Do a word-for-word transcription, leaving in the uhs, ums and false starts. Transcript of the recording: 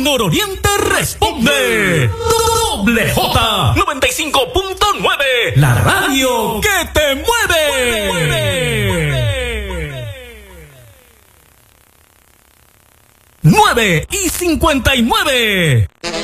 El nororiente responde. Doble J noventa y cinco punto nueve. La radio que te mueve. mueve, mueve. nueve y cincuenta y nueve.